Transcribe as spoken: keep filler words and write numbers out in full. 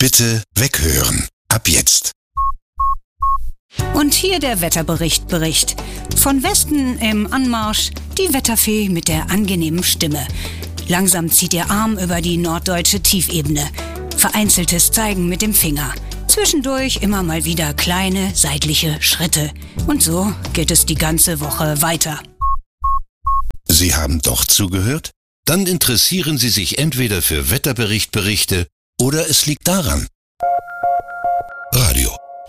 Bitte weghören. Ab jetzt. Und hier der Wetterbericht Bericht. Von Westen im Anmarsch die Wetterfee mit der angenehmen Stimme. Langsam zieht ihr Arm über die norddeutsche Tiefebene. Vereinzeltes Zeigen mit dem Finger. Zwischendurch immer mal wieder kleine seitliche Schritte. Und so geht es die ganze Woche weiter. Sie haben doch zugehört? Dann interessieren Sie sich entweder für Wetterberichtberichte oder es liegt daran,